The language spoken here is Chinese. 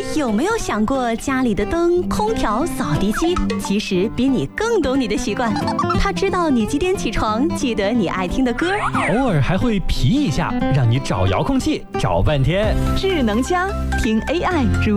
有没有想过，家里的灯、空调、扫地机其实比你更懂你的习惯？它知道你几点起床，记得你爱听的歌， 偶尔还会皮一下，让你找遥控器找半天。 智能家，听 AI 如